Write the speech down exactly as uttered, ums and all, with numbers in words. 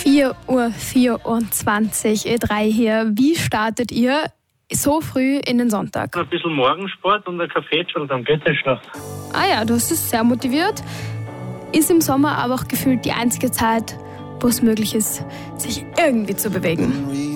vier Uhr vierundzwanzig, ihr drei hier. Wie startet ihr so früh in den Sonntag? Ein bisschen Morgensport und ein Kaffee, dann geht es schon. Ah ja, du hast es sehr motiviert. Ist im Sommer aber auch gefühlt die einzige Zeit, wo es möglich ist, sich irgendwie zu bewegen.